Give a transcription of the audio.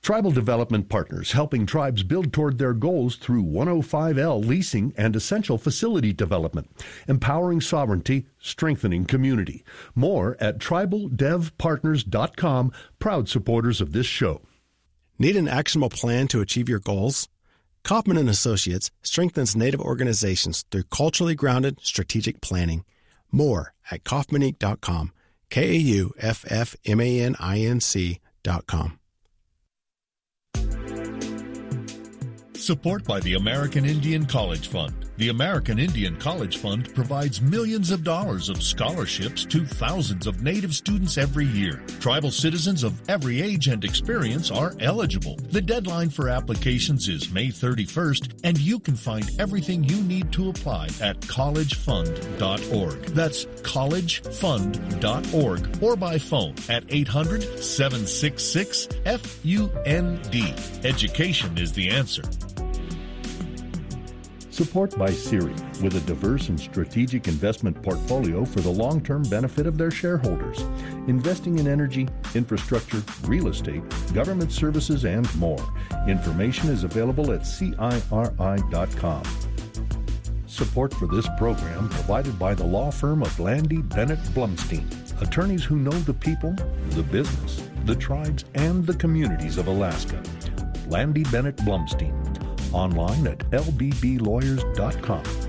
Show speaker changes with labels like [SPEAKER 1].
[SPEAKER 1] Tribal Development Partners, helping tribes build toward their goals through 105L leasing and essential facility development, empowering sovereignty, strengthening community. More at tribaldevpartners.com, proud supporters of this show.
[SPEAKER 2] Need an actionable plan to achieve your goals? Kaufman & Associates strengthens Native organizations through culturally grounded strategic planning. More at kaufmaninc.com, KAUFFMANINC.com.
[SPEAKER 3] Support by the American Indian College Fund. The American Indian College Fund provides millions of dollars of scholarships to thousands of Native students every year. Tribal citizens of every age and experience are eligible. The deadline for applications is May 31st, and you can find everything you need to apply at collegefund.org. That's collegefund.org, or by phone at 800-766-FUND. Education is the answer.
[SPEAKER 1] Support by CIRI, with a diverse and strategic investment portfolio for the long-term benefit of their shareholders, investing in energy, infrastructure, real estate, government services, and more. Information is available at CIRI.com. Support for this program provided by the law firm of Landy Bennett Blumstein, attorneys who know the people, the business, the tribes, and the communities of Alaska. Landy Bennett Blumstein. Online at lbblawyers.com.